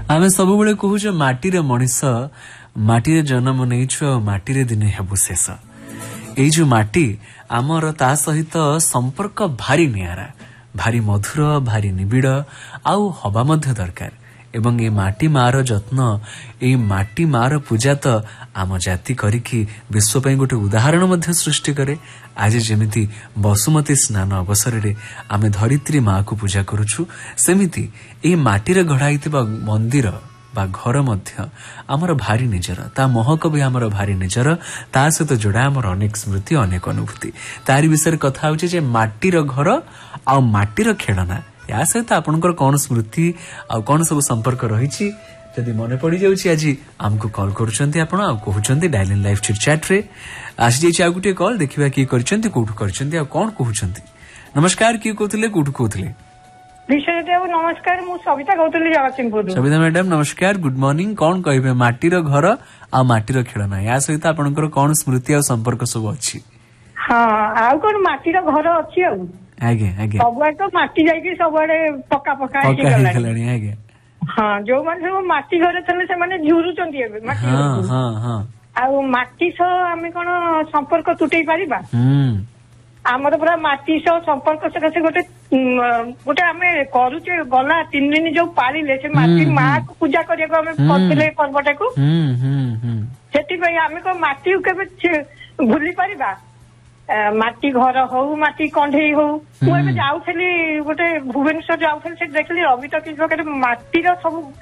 आमे सब बेले कहूछ माटीर मनीष माटीर जन्म नहीं माटीर दिन हेबु शेष एई जो माटी आमर ता सहित संपर्क भारी नियारा भारी मधुर भारी निबिड़ आउ हवा मध्य दरकार एवं ए माटी मार जत्न ए माटी मार पूजा तो आम जाति करिकी विश्व पई गोटे उदाहरण मध्य सृष्टि करे। आज जेमिति बसुमती स्नान अवसर रे आमे धरित्री माँ को पूजा करूछु सेमिति ए माटीर गढ़ाइतिबा मंदिर बा घर मध्य आमर भारी निजर ता महक भी आमर भारी निजर ता सहित जोड़ा आमर अनेक स्मृति अनेक अनुभूति तारी विषय कथा होचे जे माटीर घर आ माटीर खेलना या सहित आपनकर कौन स्मृति आ कौन सब संपर्क रही जदि मन पड़ जाउछि आज हमको कॉल करूछंती आपण आ कहउछंती dial in live chit chat रे आसी जाइछि आ गुटे कॉल देखिबा की करछंती कोठु करछंती आ कोन कहउछंती। नमस्कार की कहउतले कोठु कहउतले विषयदेव नमस्कार मु सविता कहउतली जगतसिंहपुर। सविता मैडम नमस्कार गुड मॉर्निंग कोन कहबे माटीर घर आ माटीर खेलना या सहित आपनकर कोन स्मृति आ संपर्क सब अछि। हां आ कोन माटीर घर अछि आ आगे आगे सबुआडे तो माटी जाइकी सबुआडे पक्का पक्का हे गलानी आगे हां जो माने सब माटी घरे थले से माने झुरुचंती एबे माटी हां हां हां आ माटी सह आमे कोन संपर्क तुटै पारिबा आमर पूरा माटी सह संपर्क से गोटे गोटे आमे करूचे गला 3 दिन जो पालिले से माटी माँ को पूजा करिया को आमे करथिले पर्वटा को सेति पई आमे को माटी केबे भूली पारिबा माटी घर हो माटी कंढे हो मुझे जाऊली गोटे भुवनेश्वर जाऊली से देखली रवि टॉकीज पाखे माटीर सब